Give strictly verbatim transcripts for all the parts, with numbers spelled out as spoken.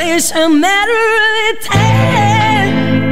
it's a matter of time.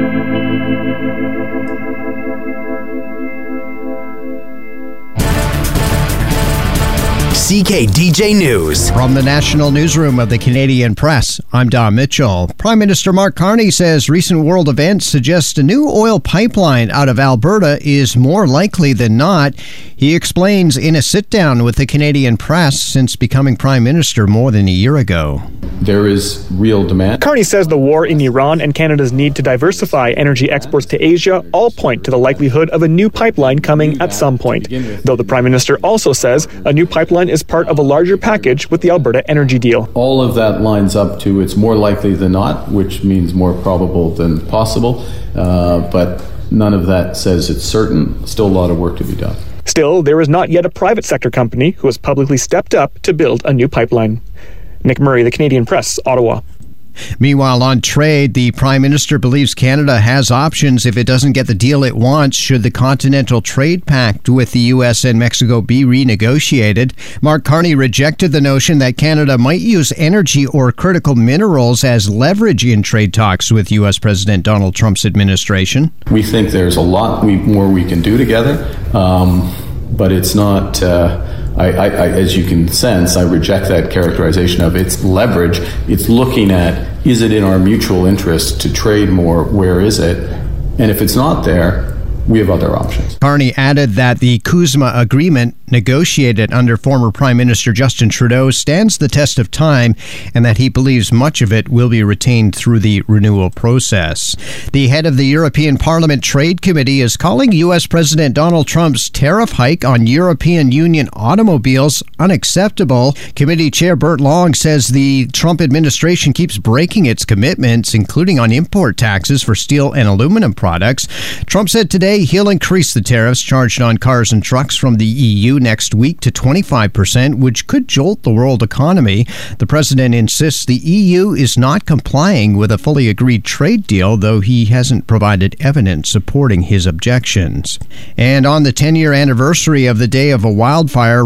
C K D J News. From the National Newsroom of the Canadian Press, I'm Don Mitchell. Prime Minister Mark Carney says recent world events suggest a new oil pipeline out of Alberta is more likely than not. He explains in a sit-down with the Canadian Press since becoming Prime Minister more than a year ago. There is real demand. Carney says the war in Iran and Canada's need to diversify energy exports to Asia all point to the likelihood of a new pipeline coming at some point. Though the Prime Minister also says a new pipeline is part of a larger package with the Alberta energy deal. All of that lines up to it's more likely than not, which means more probable than possible. Uh, but none of that says it's certain. Still a lot of work to be done. Still, there is not yet a private sector company who has publicly stepped up to build a new pipeline. Nick Murray, The Canadian Press, Ottawa. Meanwhile, on trade, the Prime Minister believes Canada has options if it doesn't get the deal it wants should the Continental Trade Pact with the U S and Mexico be renegotiated. Mark Carney rejected the notion that Canada might use energy or critical minerals as leverage in trade talks with U S President Donald Trump's administration. We think there's a lot we, more we can do together, um, but it's not... Uh, I, I, I, as you can sense, I reject that characterization of it's leverage. It's looking at, is it in our mutual interest to trade more? Where is it? And if it's not there, we have other options. Carney added that the CUSMA agreement negotiated under former Prime Minister Justin Trudeau stands the test of time and that he believes much of it will be retained through the renewal process. The head of the European Parliament Trade Committee is calling U S President Donald Trump's tariff hike on European Union automobiles unacceptable. Committee Chair Burt Long says the Trump administration keeps breaking its commitments, including on import taxes for steel and aluminum products. Trump said today he'll increase the tariffs charged on cars and trucks from the E U next week to twenty-five percent, which could jolt the world economy. The president insists the E U is not complying with a fully agreed trade deal, though he hasn't provided evidence supporting his objections. And on the ten-year anniversary of the day of a wildfire